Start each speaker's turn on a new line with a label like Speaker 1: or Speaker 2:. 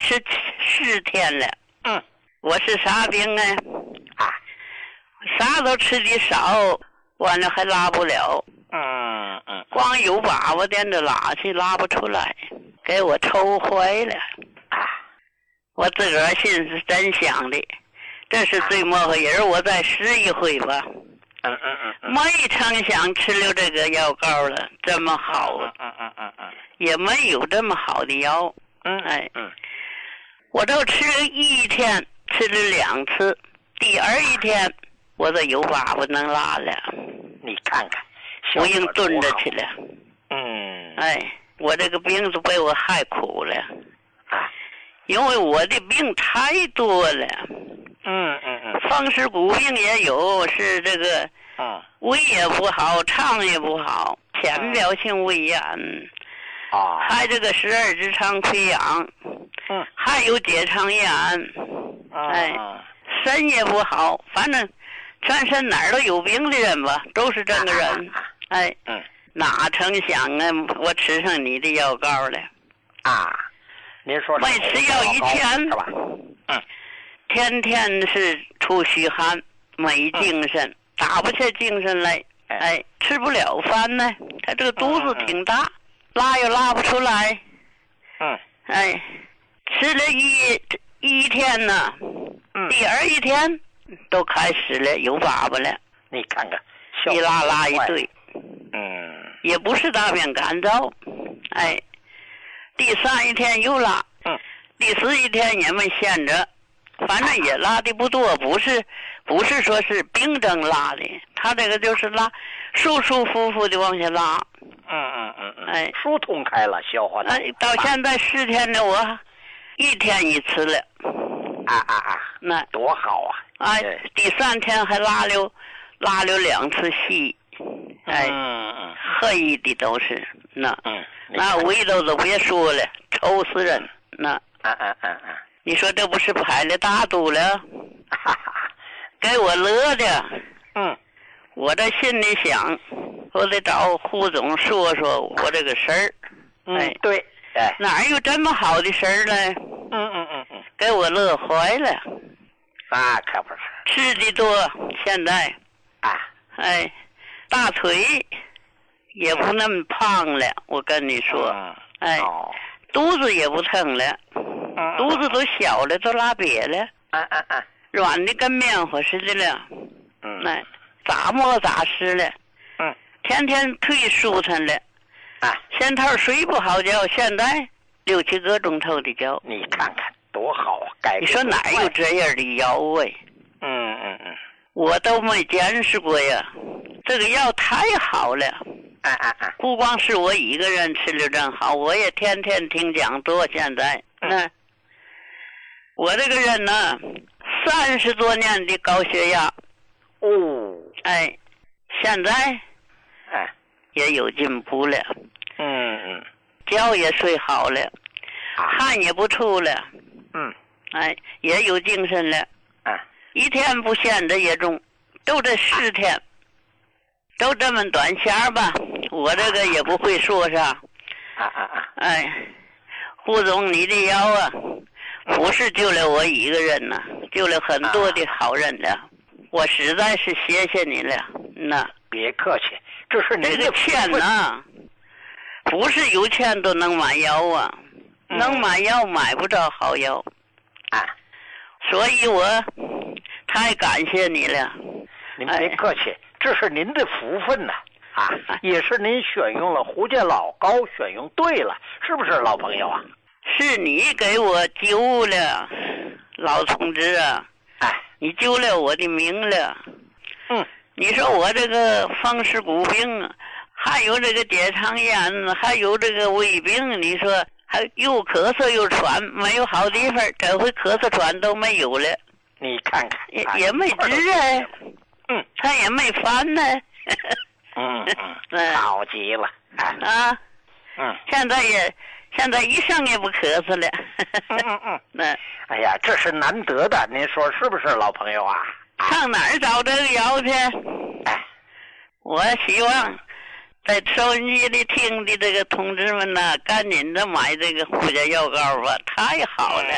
Speaker 1: 吃10天了。我是啥病啊？啥都吃的少，完了还拉不了。光有粑粑垫着拉去，拉不出来，给我抽坏了。我自个儿心是真想的，这是最末个人，我再试一回吧。没成想吃了这个药膏了，这么好，也没有这么好的药。我都吃了1天，吃了2次，第2天我都有粑粑能拉了。
Speaker 2: 你看看，
Speaker 1: 我已经蹲着去了。我这个病是被我害苦了。因为我的病太多了。风湿骨病也有，是这个胃也不好，肠也不好，浅表性胃炎。还这个12指肠溃疡。还有结肠炎。肾也不好，反正全身哪儿都有病的人吧，都是这个人。哪成想我吃上你的药膏了。
Speaker 2: 您说
Speaker 1: 没吃药1天
Speaker 2: 是吧？
Speaker 1: 天天是出虚汗，没精神，打不下精神来。吃不了饭呢，他这个肚子挺大，拉又拉不出来。吃了一天呢，第2天都开始了有粑粑了。
Speaker 2: 你看看，
Speaker 1: 一拉一堆。也不是大便干燥。第3天又拉。第4天也没闲着，反正也拉的不多，不是说是病症拉的，他这个就是拉，舒舒服服的往下拉。
Speaker 2: 疏通开了，消化的。
Speaker 1: 到现在10天了，我1天1次了。那
Speaker 2: 多好啊！
Speaker 1: 第3天还拉了2次稀。黑的都是那味道都别说了，臭死人。你说这不是排了大肚了？给我乐的。我这心里想，我得找胡总说说我这个事儿。
Speaker 2: 对。
Speaker 1: 哪有这么好的事儿呢？给我乐坏了。
Speaker 2: 可不是。
Speaker 1: 吃的多，现在。大腿也不那么胖了，我跟你说。肚子也不疼了。肚子都小了，都拉瘪了。软的跟棉花似的了。咋摸咋湿了。天天腿舒坦了。先头睡不好觉，现在6、7个钟头的觉。
Speaker 2: 你看看多好啊！
Speaker 1: 你说哪有这样的药我都没见识过呀。这个药太好了。不光是我一个人吃了真好，我也天天听讲座。现在我这个人呢，30多年的高血压。现在也有进步了。觉也睡好了。汗也不出了。也有精神了。1天不闲着也中，都这10天，都这么短线吧。我这个也不会说啥。胡总，你的药不是救了我一个人呐，救了很多的好人了。我实在是谢谢你了。
Speaker 2: 别客气，这是
Speaker 1: 这个钱呢，不是有钱都能买药啊。能买药买不着好药。所以我太感谢你了。
Speaker 2: 您别客气，这是您的福分呐。也是您选用了胡家老膏，选用对了，是不是老朋友啊？
Speaker 1: 是你给我救了，老同志啊。你救了我的命了。你说我这个风湿骨病，还有这个结肠炎，还有这个胃病，你说还又咳嗽又喘，没有好地方，这回咳嗽喘都没有了。
Speaker 2: 你看看，
Speaker 1: 也没治他也没烦呢。
Speaker 2: 好极了。
Speaker 1: 现在一声也不咳嗽了。
Speaker 2: 哎呀，这是难得的，您说是不是老朋友啊？
Speaker 1: 上哪儿找这个药去？我希望在收音机里听的这个同志们呢，赶紧的买这个胡家药膏吧，太好了。